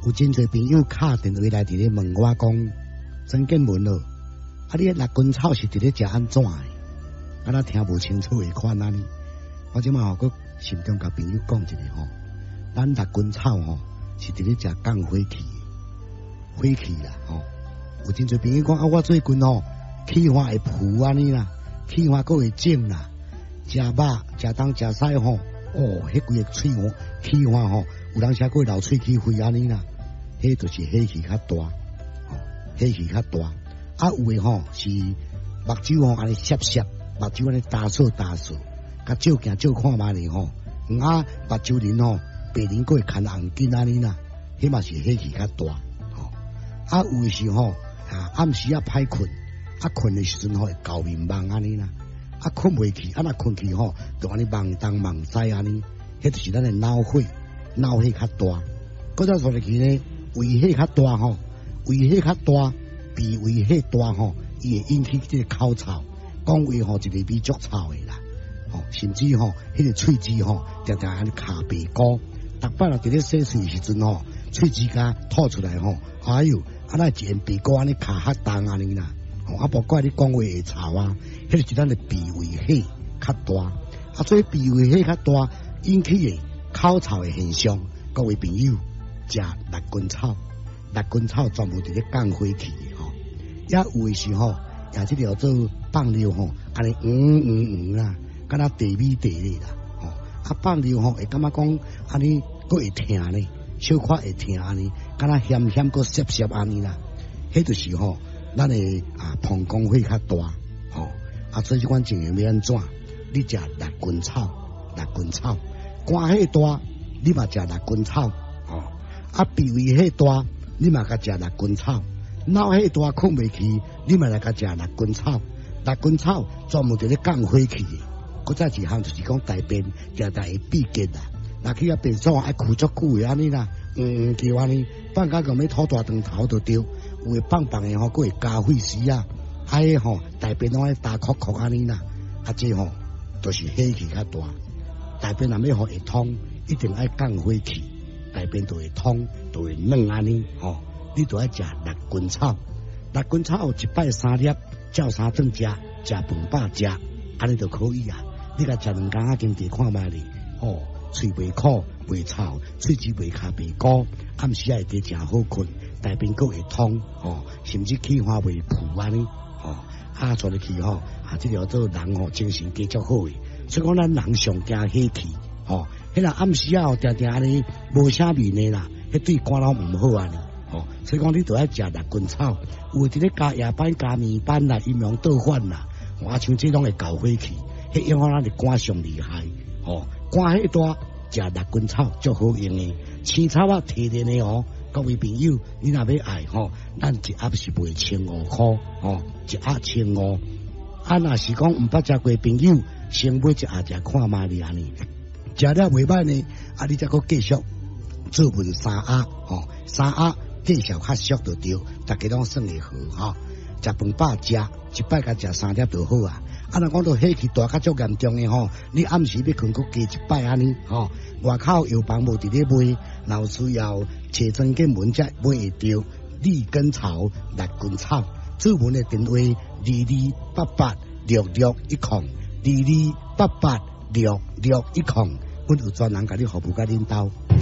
有真侪朋友敲电话来伫咧问我讲，曾建文咯，啊，你那根草是伫咧食安怎的？啊，咱听无清楚的款安尼。我即马个心中甲朋友讲一下吼，咱六根草吼是伫咧食降火气的，火气啦吼。有真侪朋友讲啊，我最近吼气化会浮安尼啦，气化佫会肿啦，食肉食东食西吼，哦，迄规个喙吼气化吼，有当时佫会流喙齿灰安尼啦，迄就是火气较大，吼，火气较大。啊，有诶吼是目睭吼安尼涩涩，目睭安尼打扫打扫，甲照镜照看嘛哩吼，啊，目睭鳞吼白鳞佫会牵红筋安尼啦，迄嘛是火气较大，吼。啊，有诶是吼啊暗时啊歹困，啊困诶时阵吼会搞面梦安尼啦，啊困袂去，啊若困去吼就安尼梦东梦西安尼，迄就是咱诶脑火较大。搁再说落去呢，胃火较大吼，胃火较大。鼻胃火大吼，伊会引起这个口臭，讲话吼一个味足臭的啦，吼，甚至吼迄个喙齿吼，常常安尼卡白膏，逐摆若伫咧洗喙时阵吼，喙齿甲吐出来吼，哎哟，啊那一片白膏安尼卡较重安尼啦，吼，啊无怪你讲话会臭啊，迄就是咱的鼻胃火较大，啊所以鼻胃火较大引起的口臭的现象，各位朋友食六根草，六根草专门伫咧降火气的吼。也有诶时候，也即条做放尿吼，安尼啦，敢若地米地咧啦，吼，啊放尿吼会感觉讲安尼佫会疼咧，小可会疼安尼，敢若咸咸佫涩涩安尼啦，迄就是吼，咱诶膀胱火较大，吼，啊所以即款情形要安怎？你食六根草，肝火大，你嘛食六根草，吼，啊脾胃火大，你嘛甲食六根草。脑火大困袂去，你嘛来甲食六根草。六根草专门伫咧降火气的。搁再一项就是讲大便常常会闭结啦，若去啊便所爱哭足久的安尼啦，叫安尼，放假讲要吐大肠头就对，有诶放的吼，佫会加血丝啊，迄吼大便拢爱打哭哭安尼啦，啊这吼就是火气较大，大便若要互会通，一定爱降火气，大便就会通，就会软安尼吼。你就要食六根草，六根草一摆3粒，照三顿食，食饭饱食，安尼就可以啊。你甲食2工啊，经济看卖哩，哦，喙袂苦，袂臭，喙齿袂卡白膏，暗时会加诚好困，大便佫会通，哦，甚至气化袂浮安尼，哦，啊，做入去吼，啊，这条做人吼精神加足好诶，所以讲咱人上惊火气，哦，迄个暗时啊，定定安尼无啥面诶啦，迄对肝脑毋好安尼。哦，所以讲你都要食六根草，有伫咧加夜班、加暝班啦、阴阳倒反啦，像这种会搞火气，迄影响咱的肝上厉害。哦，肝火大，食六根草足好用的，青草啊提炼的哦。各位朋友，你若要爱吼，咱一盒是卖1500块，哦，一盒1500。啊，若是讲毋捌食过朋友，先买一盒食看嘛哩安尼，食了袂歹呢，啊，你再搁继续做份3盒，哦，3盒。继续较俗就对，大家拢算会好哈。食饭饱食，一摆甲食3粒就好啊。啊，若讲到火气大较足严重的吼，你暗时要困，佮加一摆安尼吼。外口药房无伫咧卖，若需要找曾建文才买会到。利根草、六根草，主文的电话22886610，22886610，阮有专人甲你服务甲领导。